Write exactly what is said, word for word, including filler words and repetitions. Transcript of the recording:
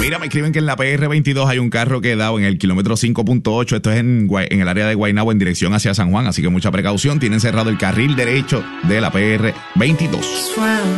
Mira, me escriben que en la P R veintidós hay un carro quedado en el kilómetro cinco punto ocho. Esto es en, en el área de Guaynabo en dirección hacia San Juan. Así que mucha precaución. Tienen cerrado el carril derecho de la P R veintidós.